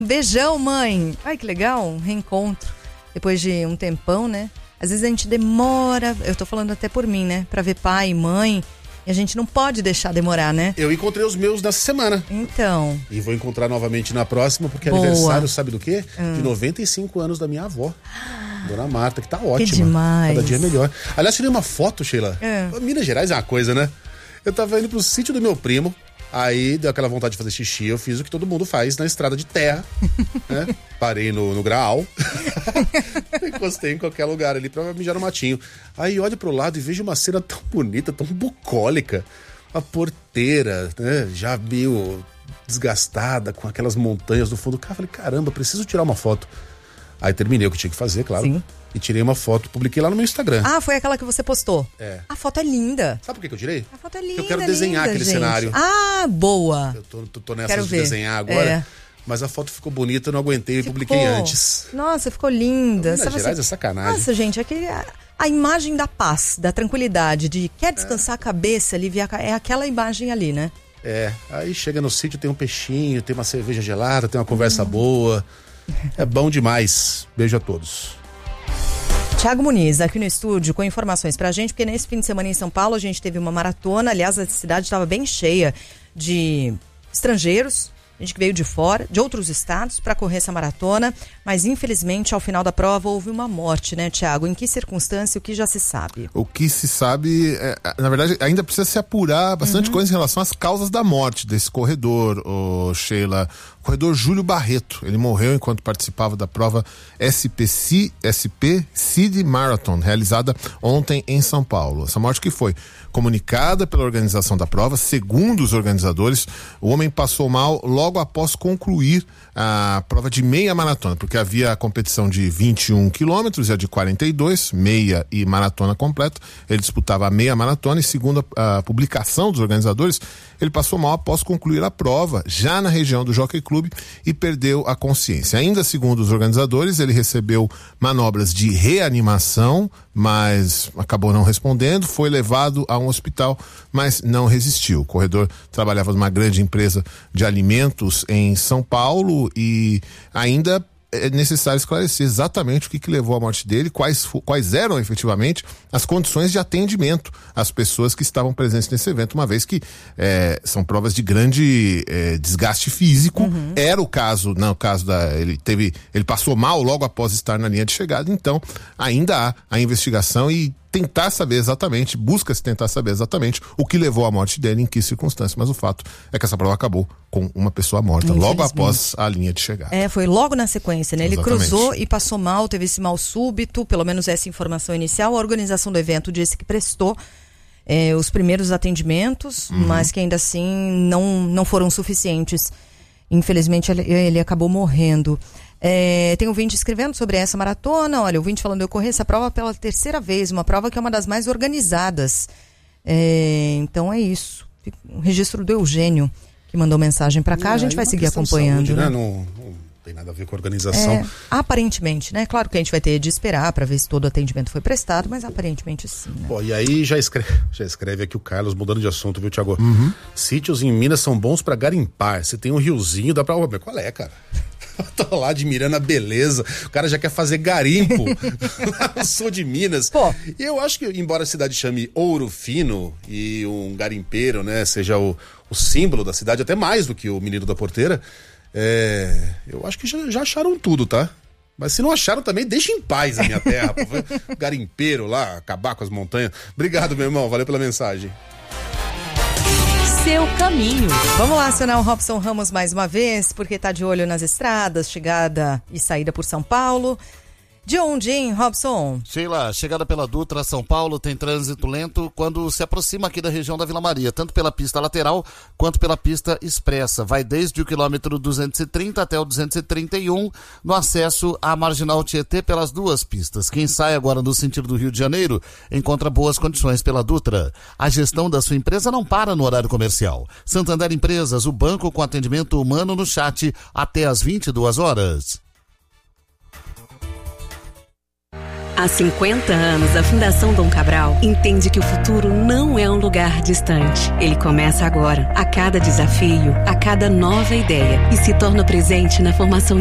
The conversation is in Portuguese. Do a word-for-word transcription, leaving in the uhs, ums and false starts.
Beijão, mãe. Ai, que legal, um reencontro. Depois de um tempão, né? Às vezes a gente demora, eu tô falando até por mim, né? Pra ver pai e mãe. E a gente não pode deixar demorar, né? Eu encontrei os meus nessa semana. Então. E vou encontrar novamente na próxima, porque é Boa. aniversário, sabe do quê? Hum. De noventa e cinco anos da minha avó. Dona Marta, que tá ótima. Que demais. Cada dia é melhor. Aliás, tirei uma foto, Sheila. É. Minas Gerais é uma coisa, né? Eu tava indo pro sítio do meu primo. Aí deu aquela vontade de fazer xixi, eu fiz o que todo mundo faz na estrada de terra, né? Parei no, no graal, encostei em qualquer lugar ali pra mijar no matinho. Aí olho pro lado e vejo uma cena tão bonita, tão bucólica. A porteira, né? Já meio desgastada, com aquelas montanhas no fundo. Cara, falei, caramba, preciso tirar uma foto. Aí terminei o que tinha que fazer, claro. Sim. E tirei uma foto, publiquei lá no meu Instagram. Ah, foi aquela que você postou? É. A foto é linda. Sabe por que que eu tirei? A foto é linda. Eu quero desenhar linda, aquele gente. cenário. Ah, boa. Eu tô, tô, tô nessa Quero de ver. desenhar agora. É. Mas a foto ficou bonita, eu não aguentei e Ficou. publiquei antes. Nossa, ficou linda. Minas Sabe Gerais assim- é sacanagem. Nossa, gente, aquele, a, a imagem da paz, da tranquilidade, de quer descansar a cabeça, aliviar, a ca- é aquela imagem ali, né? É, aí chega no sítio, tem um peixinho, tem uma cerveja gelada, tem uma conversa boa. É bom demais. Beijo a todos. Tiago Muniz, aqui no estúdio, com informações pra gente, porque nesse fim de semana em São Paulo a gente teve uma maratona, aliás, a cidade estava bem cheia de estrangeiros, gente que veio de fora, de outros estados, para correr essa maratona, mas infelizmente ao final da prova houve uma morte, né, Tiago? Em que circunstância, o que já se sabe? O que se sabe, é, na verdade, ainda precisa se apurar bastante Uhum. coisa em relação às causas da morte desse corredor, ô Sheila. O corredor Júlio Barreto, ele morreu enquanto participava da prova S P C, S P City Marathon, realizada ontem em São Paulo. Essa morte que foi comunicada pela organização da prova, segundo os organizadores, o homem passou mal logo após concluir a prova de meia maratona, porque havia a competição de vinte e um quilômetros e a de quarenta e dois, meia e maratona completa. Ele disputava a meia maratona e, segundo a, a publicação dos organizadores, ele passou mal após concluir a prova, já na região do Jockey Club, e perdeu a consciência. Ainda segundo os organizadores, ele recebeu manobras de reanimação, mas acabou não respondendo, foi levado a um hospital, mas não resistiu. O corredor trabalhava numa grande empresa de alimentos em São Paulo e ainda é necessário esclarecer exatamente o que, que levou à morte dele, quais, quais eram efetivamente as condições de atendimento às pessoas que estavam presentes nesse evento, uma vez que é, são provas de grande é, desgaste físico. Uhum. Era o caso, não, o caso da. Ele teve. Ele passou mal logo após estar na linha de chegada, então ainda há a investigação e tentar saber exatamente, busca-se tentar saber exatamente o que levou à morte dele, em que circunstâncias, mas o fato é que essa prova acabou com uma pessoa morta logo após a linha de chegada. É, foi logo na sequência, né? Ele Exatamente. cruzou e passou mal, teve esse mal súbito, pelo menos essa informação inicial. A organização do evento disse que prestou é, os primeiros atendimentos, uhum. mas que ainda assim não, não foram suficientes. Infelizmente ele, ele acabou morrendo. É, tem ouvinte escrevendo sobre essa maratona. Olha, ouvinte falando, eu corri essa prova pela terceira vez, uma prova que é uma das mais organizadas. É, então é isso. O registro do Eugênio, que mandou mensagem pra cá, é, a gente vai seguir acompanhando. Saúde, né? né? Não, não tem nada a ver com a organização. É, aparentemente, né? Claro que a gente vai ter de esperar pra ver se todo o atendimento foi prestado, mas aparentemente sim, né? Pô, e aí já escreve, já escreve aqui o Carlos, mudando de assunto, viu, Thiago? Uhum. Sítios em Minas são bons pra garimpar. Você tem um riozinho, dá pra... Qual é, cara? Tô lá admirando a beleza. O cara já quer fazer garimpo lá no sul de Minas. Pô. E eu acho que, embora a cidade chame Ouro Fino e um garimpeiro, né, seja o, o símbolo da cidade, até mais do que o menino da porteira, é, eu acho que já, já acharam tudo, tá? Mas se não acharam também, deixa em paz a minha terra. Pô. Garimpeiro lá, acabar com as montanhas. Obrigado, meu irmão. Valeu pela mensagem. Seu caminho. Vamos lá acionar o Robson Ramos mais uma vez, porque tá de olho nas estradas, chegada e saída por São Paulo. De onde, hein, Robson? Sheila, chegada pela Dutra, São Paulo, tem trânsito lento quando se aproxima aqui da região da Vila Maria, tanto pela pista lateral quanto pela pista expressa. Vai desde o quilômetro duzentos e trinta até o duzentos e trinta e um, no acesso à Marginal Tietê pelas duas pistas. Quem sai agora no sentido do Rio de Janeiro encontra boas condições pela Dutra. A gestão da sua empresa não para no horário comercial. Santander Empresas, o banco com atendimento humano no chat até às vinte e duas horas. Há cinquenta anos, a Fundação Dom Cabral entende que o futuro não é um lugar distante. Ele começa agora, a cada desafio, a cada nova ideia, e se torna presente na formação